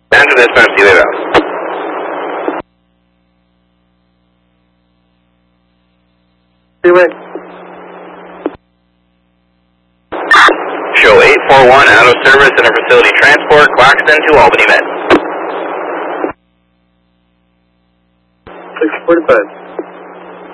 Down to dispatch, delay out. Show 841 out of service and a facility transport, Claxton to Albany Med. 645.